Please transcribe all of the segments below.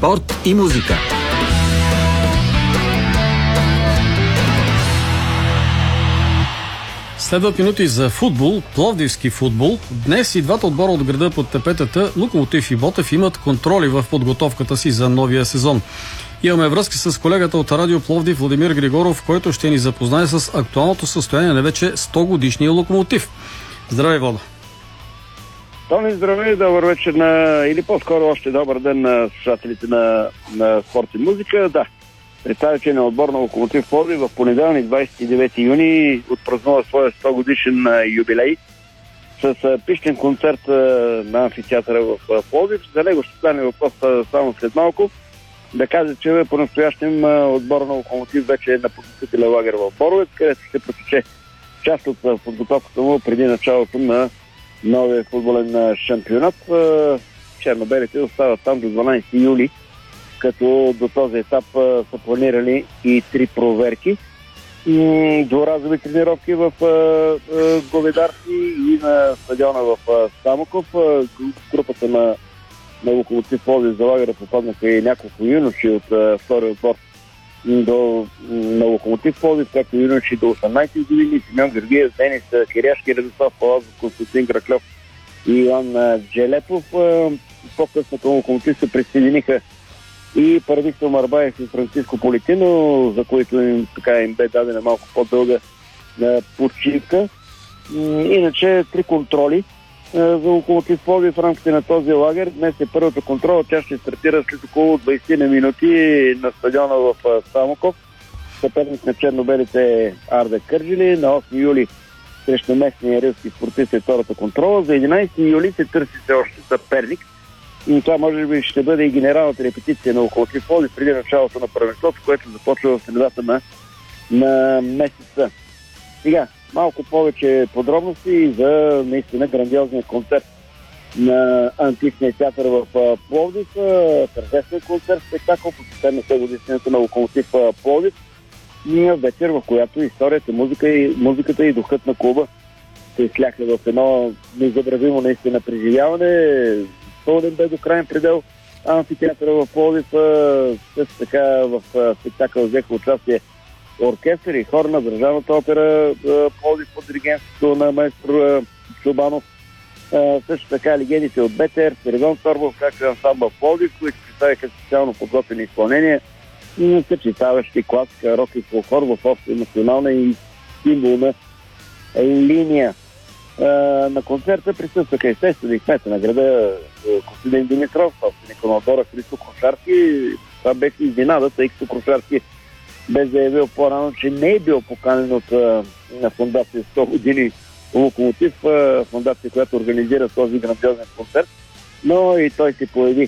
спорт и музика. Следват минути за футбол, пловдивски футбол. Днес и двата отбора от града под тепетата, Локомотив и Ботев, имат контроли в подготовката си за новия сезон. Имаме връзки с колегата от Радио Пловдив Владимир Григоров, който ще ни запознае с актуалното състояние на вече 100 годишния Локомотив. Здравей, Вода! Тони, здравей, добър вечер или по-скоро още добър ден на слушателите на спорт и музика. Да, представителният отбор на Локомотив Пловдив в понеделник, 29 юни, отпразнува своя 100 годишен юбилей с пищен концерт на амфитеатъра в Пловдив. За него ще стане въпрос само след малко. Да кажа, че по-настоящем отбор на Локомотив вече е на подготвителен лагер в Боровец, където ще протече част от подготовката му преди началото на новия футболен шампионат. Чернобелите остават там до 12 юли, като до този етап са планирали и 3 проверки. Двуразови тренировки в Говедарски и на стадиона в Самоков. Групата на Локомотив Пловдив за лагера попаднаха и няколко юноши от втория отбор на Локомотив Пловдив, както юноши до 18 години: Симеон Георгиев, Денис Киряшки, Радослав Палазов, Константин Граклев и Иван Джелепов. По-късно към Локомотив се присъединиха и Парадиксо Марбаев и Франциско Политино, за които им бе дадена малко по-дълга почивка. Иначе 3 контроли за Локомотив Пловдив в рамките на този лагер. Днес е първата контрола. Тя ще стартира след около 20 минути на стадиона в Самоков. Съперник на чернобелите е Арда Кърджили. На 8 юли срещу местния рилски спортист е втората контрола. За 11 юли се търси все още съперник. И това може би ще бъде и генералната репетиция на Локомотив Пловдив преди началото на първенството, което започва в средата на месеца. Сега, малко повече подробности за наистина грандиозния концерт на античния театър в Пловдив. Тържествен концерт, спектакъл, посветен на 100 годишнината на Локомотив Пловдив. Вечер, в която историята, музиката и духът на клуба се сляха в едно незабравимо наистина преживяване. Пълнен бе до крайен предел амфитеатъра в Пловдив. Също така в спектакъл взеха участие оркестър и хор на Държавната опера Пловдив под диригентството на маестро Чубанов. Също така легендите от БТР, Перегон Торбов, както ансамбъл Пловдив, които представиха специално подготвени изпълнения, съчетаващи класика, рок и фолклор в обща национална и символна линия. На концерта присъстваха естествено и кмета на града Костадин Димитров, собственика на отбора Христо Крушарски. Това беше изненада, тъй като Крушарски бе заявил по-рано, че не е бил поканен от на фондация 100 години Локомотив, фондация, която организира този грандиозен концерт, но и той се появи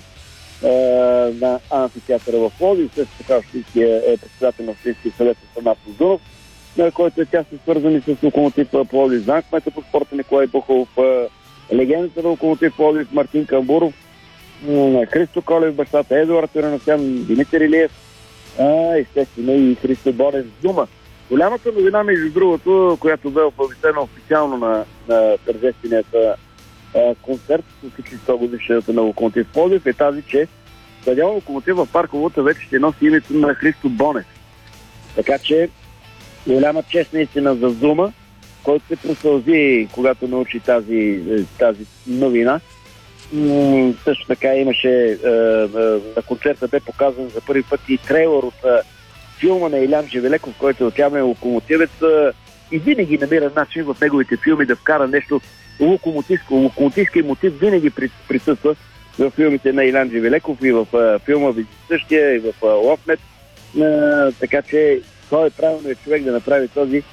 на амфитеатъра в Пловдив. Също така е председател на Общинския съвет от Анат Узунов, който е тясно свързан с Локомотив Пловдив. Знак кмета по спорта Николай Бухов, легендата на Локомотив Пловдив Мартин Камбуров, Христо Колев, бащата Едуард Реносян, Димитър Илиев, естествено и Христо Борев Зума. Голямата новина, между другото, която бе оповестена официално на тържественият концерт с 100 годишната на Локомотив Пловдив, е тази, че стадион Локомотив в Парковата вече ще носи името на Христо Бонев. Така че голяма чест наистина за Зума, който се просълзи, когато научи тази новина. Също така имаше на концерта бе показан за първи път и трейлър от филма на Илян Живелеков, който е отявен локомотивец и винаги намира начин в неговите филми да вкара нещо локомотивско. Локомотивски мотив винаги присъства в филмите на Илян Живелеков и в филма същия, и в Ловмет. Така че той е правилният човек да направи този